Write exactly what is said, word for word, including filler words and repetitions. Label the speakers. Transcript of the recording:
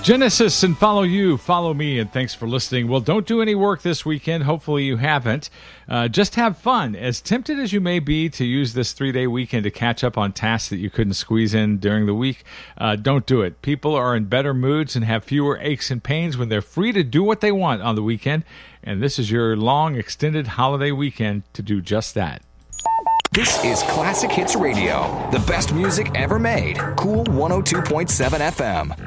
Speaker 1: Genesis and Follow You, Follow Me, and thanks for listening. Well, don't do any work this weekend. Hopefully you haven't. Uh, just have fun. As tempted as you may be to use this three-day weekend to catch up on tasks that you couldn't squeeze in during the week, uh, don't do it. People are in better moods and have fewer aches and pains when they're free to do what they want on the weekend, and this is your long, extended holiday weekend to do just that.
Speaker 2: This is Classic Hits Radio, the best music ever made. Cool one oh two point seven F M.